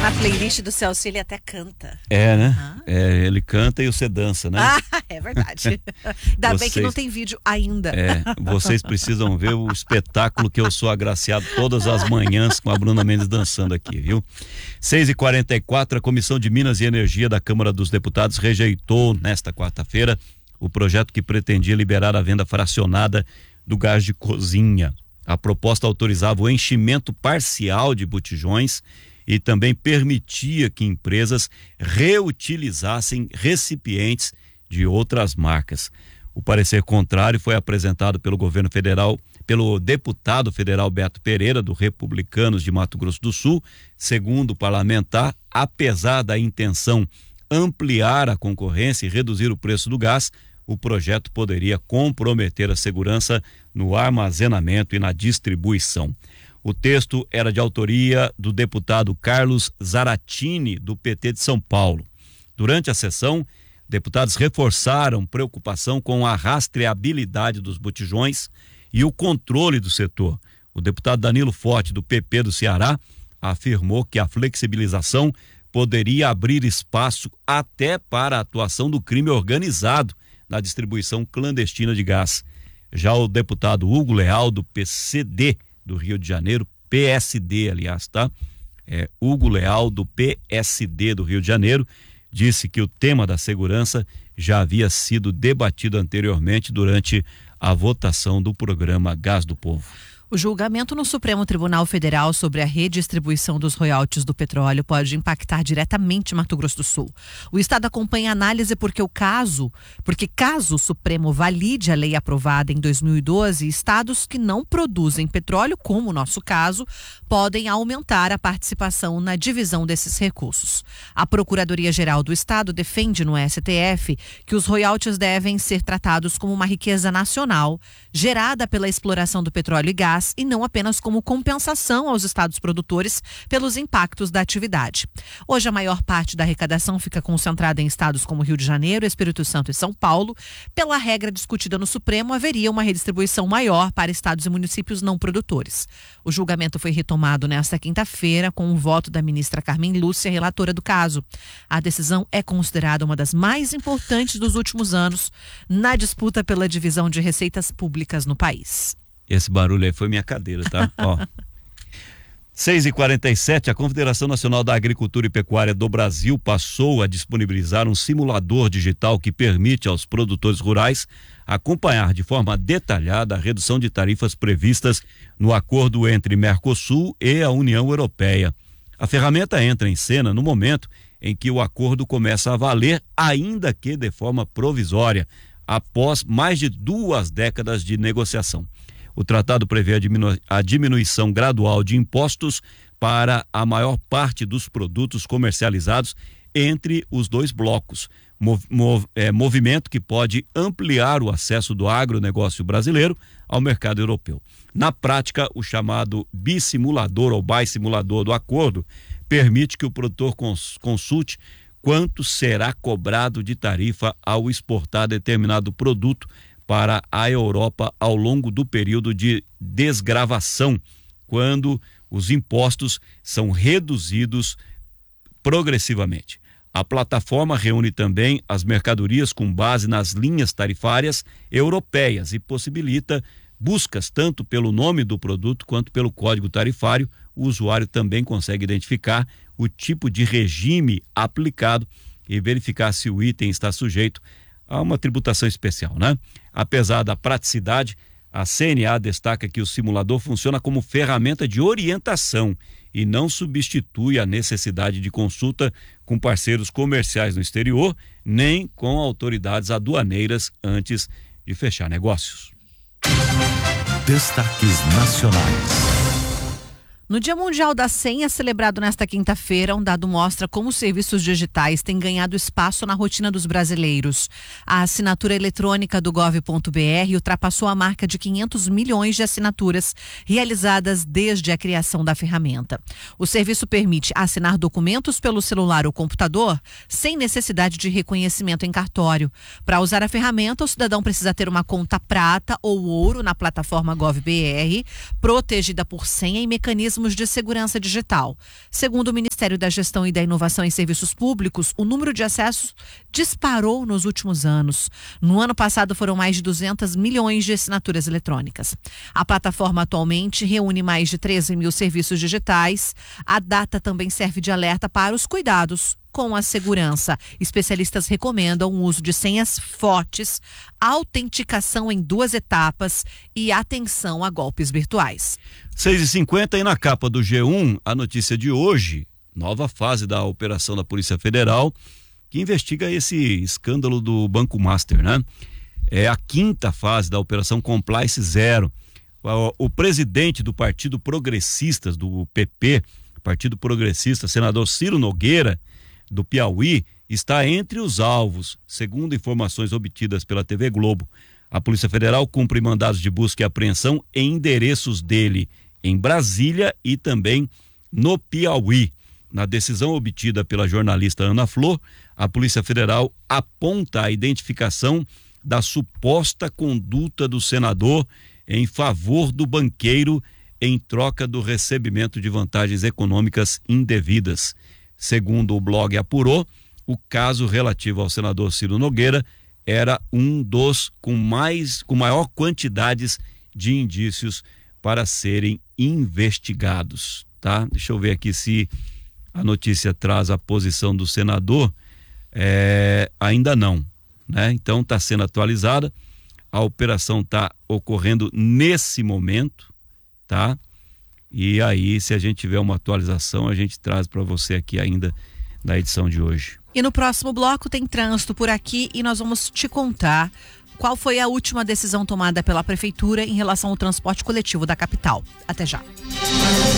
na playlist do Celso, ele até canta. É, né? Ele canta e você dança, né? É verdade. Ainda bem que não tem vídeo ainda. Vocês precisam ver o espetáculo que eu sou agraciado todas as manhãs com a Bruna Mendes dançando aqui, viu? 6h44, a Comissão de Minas e Energia da Câmara dos Deputados rejeitou nesta quarta-feira o projeto que pretendia liberar a venda fracionada do gás de cozinha. A proposta autorizava o enchimento parcial de botijões e também permitia que empresas reutilizassem recipientes de outras marcas. O parecer contrário foi apresentado pelo governo federal, pelo deputado federal Beto Pereira, do Republicanos de Mato Grosso do Sul. Segundo o parlamentar, apesar da intenção ampliar a concorrência e reduzir o preço do gás, o projeto poderia comprometer a segurança no armazenamento e na distribuição. O texto era de autoria do deputado Carlos Zaratini, do PT de São Paulo. Durante a sessão, deputados reforçaram preocupação com a rastreabilidade dos botijões e o controle do setor. O deputado Danilo Forte, do PP do Ceará, afirmou que a flexibilização poderia abrir espaço até para a atuação do crime organizado na distribuição clandestina de gás. Já o deputado Hugo Leal, do PCD do Rio de Janeiro, PSD, aliás, tá? Hugo Leal, do PSD do Rio de Janeiro, disse que o tema da segurança já havia sido debatido anteriormente durante a votação do programa Gás do Povo. O julgamento no Supremo Tribunal Federal sobre a redistribuição dos royalties do petróleo pode impactar diretamente Mato Grosso do Sul. O Estado acompanha a análise porque caso o Supremo valide a lei aprovada em 2012, estados que não produzem petróleo, como o nosso caso, podem aumentar a participação na divisão desses recursos. A Procuradoria-Geral do Estado defende no STF que os royalties devem ser tratados como uma riqueza nacional gerada pela exploração do petróleo e gás, e não apenas como compensação aos estados produtores pelos impactos da atividade. Hoje, a maior parte da arrecadação fica concentrada em estados como Rio de Janeiro, Espírito Santo e São Paulo. Pela regra discutida no Supremo, haveria uma redistribuição maior para estados e municípios não produtores. O julgamento foi retomado nesta quinta-feira com o voto da ministra Carmen Lúcia, relatora do caso. A decisão é considerada uma das mais importantes dos últimos anos na disputa pela divisão de receitas públicas no país. Esse barulho aí foi minha cadeira, tá? 6h47, a Confederação Nacional da Agricultura e Pecuária do Brasil passou a disponibilizar um simulador digital que permite aos produtores rurais acompanhar de forma detalhada a redução de tarifas previstas no acordo entre Mercosul e a União Europeia. A ferramenta entra em cena no momento em que o acordo começa a valer, ainda que de forma provisória, após mais de 2 décadas de negociação. O tratado prevê a diminuição gradual de impostos para a maior parte dos produtos comercializados entre os dois blocos. Movimento que pode ampliar o acesso do agronegócio brasileiro ao mercado europeu. Na prática, o chamado bissimulador ou bissimulador do acordo permite que o produtor consulte quanto será cobrado de tarifa ao exportar determinado produto para a Europa ao longo do período de desgravação, quando os impostos são reduzidos progressivamente. A plataforma reúne também as mercadorias com base nas linhas tarifárias europeias e possibilita buscas tanto pelo nome do produto quanto pelo código tarifário. O usuário também consegue identificar o tipo de regime aplicado e verificar se o item está sujeito a uma tributação especial, né? Apesar da praticidade, a CNA destaca que o simulador funciona como ferramenta de orientação e não substitui a necessidade de consulta com parceiros comerciais no exterior, nem com autoridades aduaneiras antes de fechar negócios. Destaques nacionais. No Dia Mundial da Senha, celebrado nesta quinta-feira, um dado mostra como os serviços digitais têm ganhado espaço na rotina dos brasileiros. A assinatura eletrônica do gov.br ultrapassou a marca de 500 milhões de assinaturas realizadas desde a criação da ferramenta. O serviço permite assinar documentos pelo celular ou computador sem necessidade de reconhecimento em cartório. Para usar a ferramenta, o cidadão precisa ter uma conta prata ou ouro na plataforma gov.br, protegida por senha e mecanismo mecanismos de segurança digital. Segundo o Ministério da Gestão e da Inovação em Serviços Públicos, o número de acessos disparou nos últimos anos. No ano passado foram mais de 200 milhões de assinaturas eletrônicas. A plataforma atualmente reúne mais de 13 mil serviços digitais. A data também serve de alerta para os cuidados com a segurança. Especialistas recomendam o uso de senhas fortes, autenticação em 2 etapas e atenção a golpes virtuais. 6h50 e na capa do G1, a notícia de hoje, nova fase da operação da Polícia Federal, que investiga esse escândalo do Banco Master, né? É a 5ª fase da Operação Compliance Zero. O presidente do Partido Progressistas, do PP, Partido Progressista, senador Ciro Nogueira, do Piauí, está entre os alvos, segundo informações obtidas pela TV Globo. A Polícia Federal cumpre mandados de busca e apreensão em endereços dele em Brasília e também no Piauí. Na decisão obtida pela jornalista Ana Flor, a Polícia Federal aponta a identificação da suposta conduta do senador em favor do banqueiro em troca do recebimento de vantagens econômicas indevidas. Segundo o blog apurou, o caso relativo ao senador Ciro Nogueira era um dos com maior quantidades de indícios para serem investigados, tá? Deixa eu ver aqui se a notícia traz a posição do senador. Ainda não, né? Então está sendo atualizada. A operação está ocorrendo nesse momento, tá? E aí, se a gente tiver uma atualização, a gente traz para você aqui ainda na edição de hoje. E no próximo bloco tem trânsito por aqui e nós vamos te contar qual foi a última decisão tomada pela Prefeitura em relação ao transporte coletivo da capital. Até já.